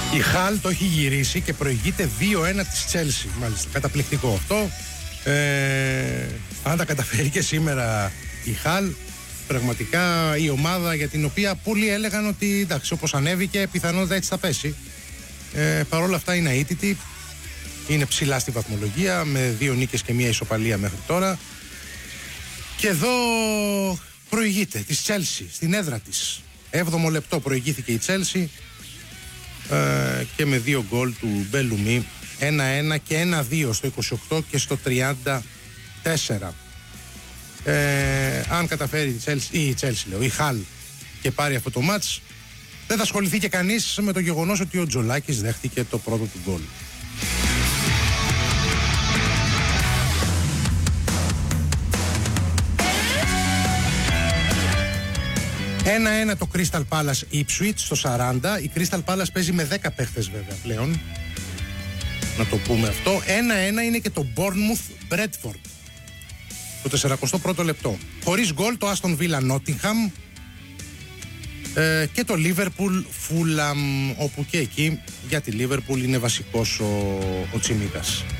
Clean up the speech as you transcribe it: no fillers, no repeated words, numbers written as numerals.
Η Χαλ το έχει γυρίσει και προηγείται 2-1 της Chelsea. Μάλιστα, καταπληκτικό αυτό. Αν τα καταφέρει και σήμερα η Χαλ, πραγματικά η ομάδα για την οποία πολλοί έλεγαν ότι εντάξει, όπως ανέβηκε, πιθανότατα έτσι θα πέσει. Παρ' όλα αυτά είναι αίτητη. Είναι ψηλά στη βαθμολογία με 2 νίκες και 1 ισοπαλία μέχρι τώρα. Και εδώ προηγείται της Chelsea στην έδρα της. 7ο λεπτό προηγήθηκε η Chelsea και με 2 γκολ του Μπελουμί, 1-1 και 1-2 στο 28 και στο 34. Αν καταφέρει η Χαλ και πάρει αυτό το μάτς, δεν θα ασχοληθεί και κανείς με το γεγονός ότι ο Τζολάκης δέχτηκε το πρώτο του γκολ. 1-1 το Crystal Palace Ipswich στο 40. Η Crystal Palace παίζει με 10 παίχτες βέβαια πλέον, να το πούμε αυτό. 1-1 είναι και το Bournemouth Bradford το 41ο λεπτό. Χωρίς γκολ το Aston Villa Nottingham και το Liverpool Fulham, όπου και εκεί για τη Liverpool είναι βασικός ο Τσιμίκας.